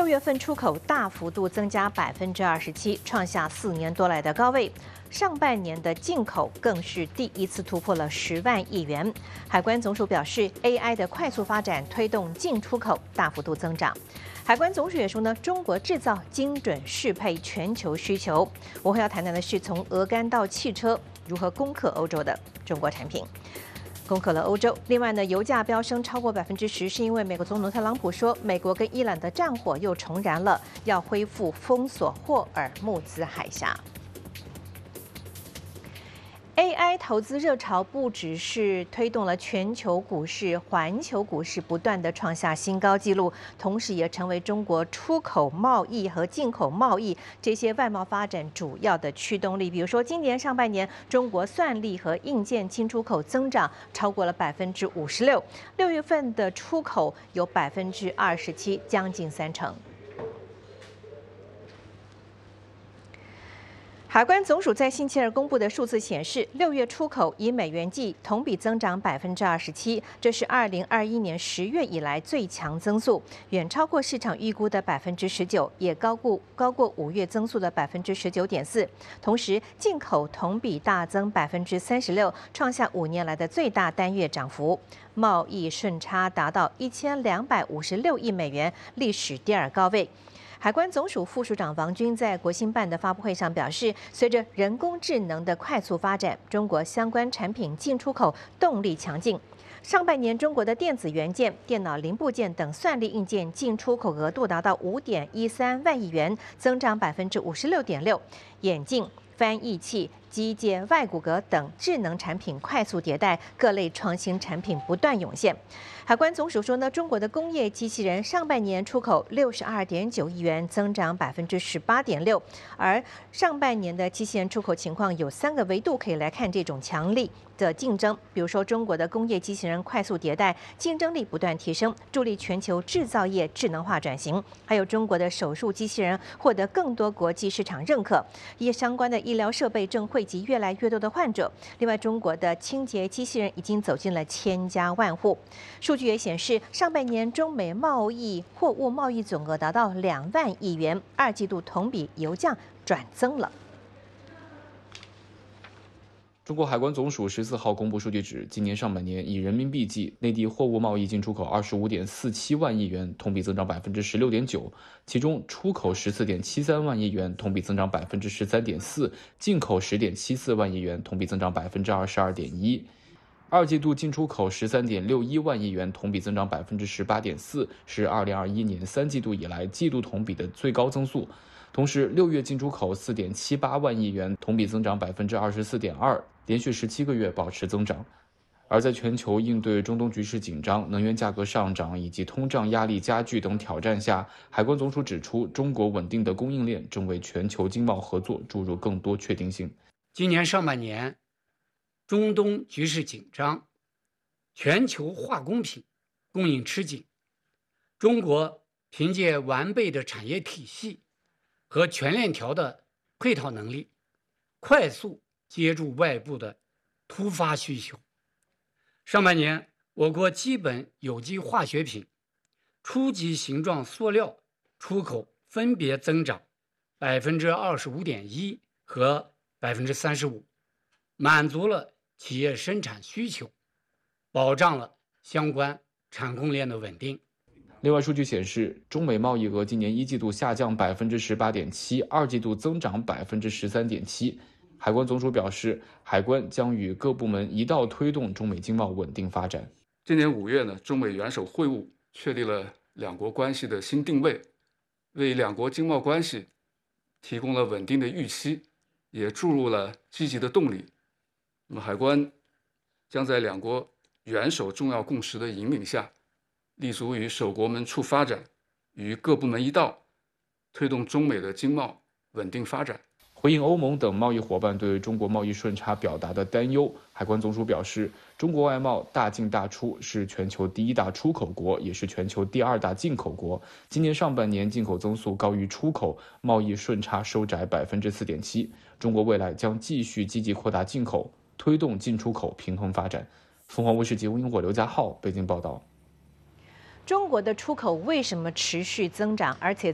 月份出口大幅度增加27%，创下4年多来的高位。上半年的进口更是第一次突破了10万亿元。海关总署表示 ，AI 的快速发展推动进出口大幅度增长。海关总署也说呢，中国制造精准适配全球需求。我会要谈谈的是，从鹅肝到汽车如何攻克欧洲的中国产品。攻克了欧洲。另外呢，油价飙升超过10%，是因为美国总统特朗普说，美国跟伊朗的战火又重燃了，要恢复封锁霍尔木兹海峡。AI 投资热潮不只是推动了全球股市、环球股市不断的创下新高纪录，同时也成为中国出口贸易和进口贸易这些外贸发展主要的驱动力。比如说，今年上半年，中国算力和硬件进出口增长超过了56%，6月份的出口有27%，将近30%。海关总署在星期二公布的数字显示，6月出口以美元计同比增长27%，这是2021年10月以来最强增速，远超过市场预估的19%，也高过5月增速的19.4%。同时，进口同比大增36%，创下5年来的最大单月涨幅。贸易顺差达到1256亿美元，历史第2高位。海关总署副署长王军在国新办的发布会上表示，随着人工智能的快速发展，中国相关产品进出口动力强劲。上半年，中国的电子元件、电脑零部件等算力硬件进出口额度达到5.13万亿元，增长56.6%。眼镜、翻译器、机械外骨骼等智能产品快速迭代，各类创新产品不断涌现。海关总署说呢，中国的工业机器人上半年出口62.9亿元，增长18.6%。而上半年的机器人出口情况有3个维度可以来看这种强力的竞争。比如说，中国的工业机器人快速迭代，竞争力不断提升，助力全球制造业智能化转型。还有中国的手术机器人获得更多国际市场认可，相关的医疗设备正汇集越来越多的患者。另外，中国的清洁机器人已经走进了1000家万户。数据也显示，上半年中美货物贸易总额达到2万亿元，2季度同比由降转增了。 中国海关总署14号公布数据指，今年上半年以人民币计，内地货物贸易进出口25.47万亿元，同比增长16.9%，其中出口14.73万亿元，同比增长13.4%，进口10.74万亿元，同比增长22.1%。2季度进出口13.61万亿元，同比增长18.4%，是2021年3季度以来季度同比的最高增速。同时，6月进出口4.78万亿元，同比增长24.2%，连续17个月保持增长。而在全球应对中东局势紧张、能源价格上涨以及通胀压力加剧等挑战下，海关总署指出，中国稳定的供应链正为全球经贸合作注入更多确定性。 今年上半年，中东局势紧张，全球化工品供应吃紧，中国凭借完备的产业体系和全链条的配套能力，快速接住外部的突发需求。上半年，我国基本有机化学品、初级形状塑料出口分别增长25.1%和35%，满足了企业生产需求，保障了相关产供链的稳定。 另外，数据显示，中美贸易额今年1季度下降18.7%，2季度增长13.7%。海关总署表示，海关将与各部门一道推动中美经贸稳定发展。 今年5月呢，中美元首会晤确立了两国关系的新定位，为两国经贸关系提供了稳定的预期，也注入了积极的动力。那么，海关将在两国元首重要共识的引领下，立足于守国门处发展，与各部门一道，推动中美的经贸稳定发展。 回应欧盟等贸易伙伴对中国贸易顺差表达的担忧，海关总署表示，中国外贸大进大出，是全球第1大出口国，也是全球第2大进口国。今年上半年进口增速高于出口，贸易顺差收窄4.7%。中国未来将继续积极扩大进口，推动进出口平衡发展。凤凰卫视节目萤火刘家浩北京报道。 中国的出口为什么持续增长，而且